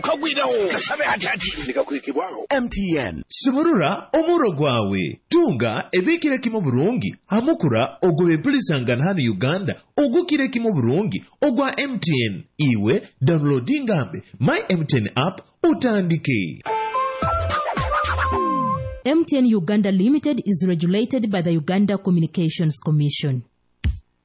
kagwirawo kasabe hatati ndikakwikibwaho MTN Simurura omuro gwawe tunga ebikire kimo burungi hamukura ogobe mplisangana hano Uganda ogukire kimo burungi ogwa MTN iwe downloading ambe my MTN app utandike. MTN Uganda Limited is regulated by the Uganda Communications Commission.